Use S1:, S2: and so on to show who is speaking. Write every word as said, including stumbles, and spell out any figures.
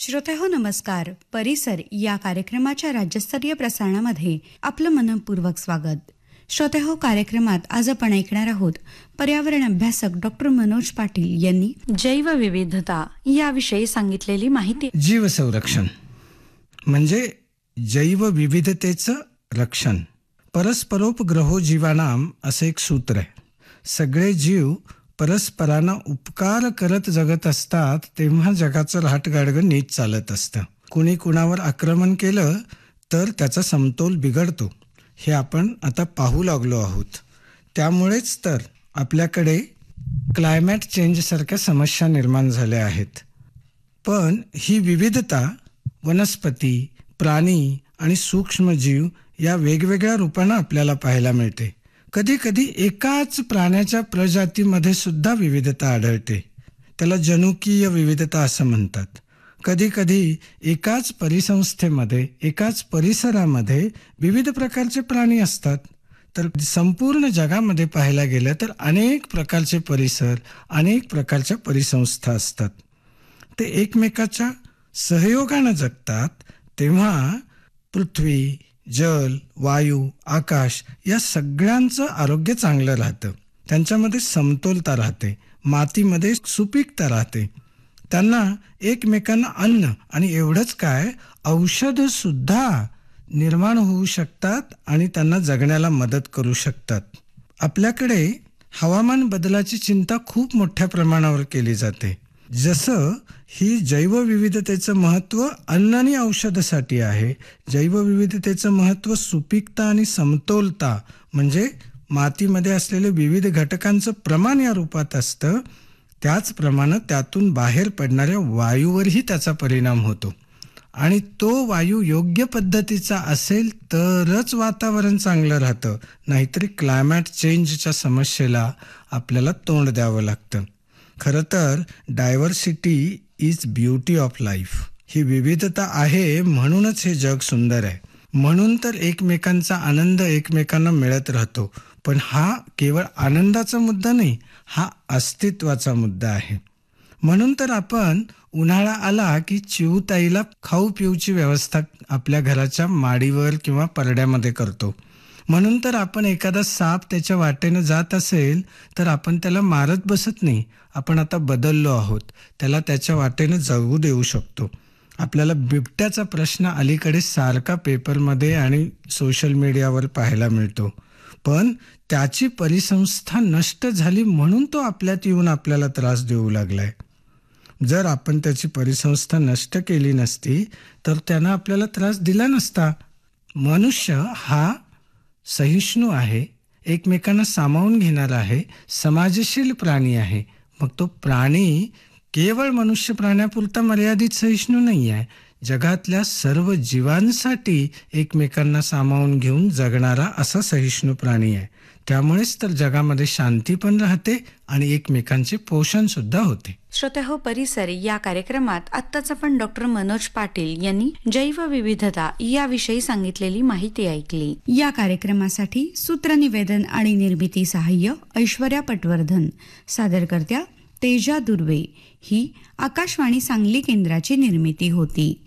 S1: श्रोतेहो नमस्कार. परिसर या कार्यक्रमाच्या राज्यस्तरीय प्रसारणामध्ये आपलं मनपूर्वक स्वागत. श्रोतेहो, कार्यक्रमात आज आपण ऐकणार आहोत पर्यावरण अभ्यासक डॉक्टर मनोज पाटील यांनी जैवविविधता याविषयी सांगितलेली माहिती.
S2: जीव संरक्षण म्हणजे जैवविविधतेचं रक्षण. परस्परोपग्रहो जीवानाम असे एक सूत्र आहे. सगळे जीव परस्परांना उपकार करत जगत असतात तेव्हा जगाचं रहाटगाडगं नीट चालत असतं. कुणी कुणावर आक्रमण केलं तर त्याचा समतोल बिघडतो, हे आपण आता पाहू लागलो आहोत. त्यामुळेच तर आपल्याकडे क्लायमेट चेंजसारख्या समस्या निर्माण झाल्या आहेत. पण ही विविधता वनस्पती, प्राणी आणि सूक्ष्मजीव या वेगवेगळ्या रूपानं आपल्याला पाहायला मिळते. कधी कधी एकाच प्राण्याच्या प्रजातीमध्ये सुद्धा विविधता आढळते. त्याला जनुकीय विविधता असं म्हणतात. कधी कधी एकाच परिसंस्थेमध्ये, एकाच परिसरामध्ये विविध प्रकारचे प्राणी असतात. तर संपूर्ण जगामध्ये पाहायला गेलं तर अनेक प्रकारचे परिसर, अनेक प्रकारच्या परिसंस्था असतात. ते एकमेकाच्या सहयोगानं जगतात. तेव्हा पृथ्वी, जल, वायू, आकाश या सगळ्यांचं आरोग्य चांगलं राहतं. त्यांच्यामध्ये समतोलता राहते, मातीमध्ये सुपीकता राहते. त्यांना एकमेकांना अन्न आणि एवढंच काय, औषध सुद्धा निर्माण होऊ शकतात आणि त्यांना जगण्याला मदत करू शकतात. आपल्याकडे हवामान बदलाची चिंता खूप मोठ्या प्रमाणावर केली जाते. जसं ही जैवविविधतेचं महत्त्व अन्न आणि औषधासाठी आहे, जैवविविधतेचं महत्त्व सुपीकता आणि समतोलता म्हणजे मातीमध्ये असलेले विविध घटकांचं प्रमाण या रूपात असतं, त्याचप्रमाणे त्यातून बाहेर पडणाऱ्या वायूवरही त्याचा परिणाम होतो. आणि तो वायू योग्य पद्धतीचा असेल तरच वातावरण चांगलं राहतं, नाहीतरी क्लायमेट चेंजच्या समस्येला आपल्याला तोंड द्यावं लागतं. खरं तर diversity is beauty of life. ही विविधता आहे म्हणूनच हे जग सुंदर आहे. म्हणून तर एकमेकांचा आनंद एकमेकांना मिळत राहतो. पण हा केवळ आनंदाचा मुद्दा नाही, हा अस्तित्वाचा मुद्दा आहे. म्हणून तर आपण उन्हाळा आला की चिऊताईला खाऊ पिऊची व्यवस्था आपल्या घराच्या माडीवर किंवा परड्यामध्ये करतो. म्हणून तर आपण एखादा साप त्याच्या वाटेनं जात असेल तर आपण त्याला मारत बसत नाही. आपण आता बदललो आहोत, त्याला त्याच्या वाटेनं जाऊ देऊ शकतो. आपल्याला बिबट्याचा प्रश्न अलीकडे सारखा पेपरमध्ये आणि सोशल मीडियावर पाहायला मिळतो. पण त्याची परिसंस्था नष्ट झाली म्हणून तो आपल्यात येऊन आपल्याला त्रास देऊ लागलाय. जर आपण त्याची परिसंस्था नष्ट केली नसती तर त्यानं आपल्याला त्रास दिला नसता. मनुष्य हा सहिष्णू आहे, एकमेकांना सामावून घेणारा आहे, समाजशील प्राणी आहे. मग तो प्राणी केवळ मनुष्य प्राण्यापुरता मर्यादित सहिष्णू नाही आहे. जगातल्या सर्व जीवांसाठी एकमेकांना सामावून घेऊन जगणारा असा सहिष्णू प्राणी आहे. त्यामुळेच तर जगामध्ये शांती पण राहते आणि एकमेकांचे पोषण सुद्धा होते.
S1: श्रोतेहो, परिसर या कार्यक्रमात आत्ताच आपण डॉक्टर मनोज पाटील यांनी जैवविविधता याविषयी सांगितलेली माहिती ऐकली. या कार्यक्रमासाठी सूत्रनिवेदन आणि निर्मिती सहाय्य ऐश्वर्या पटवर्धन, सादरकर्त्या तेजा दुर्वे. ही आकाशवाणी सांगली केंद्राची निर्मिती होती.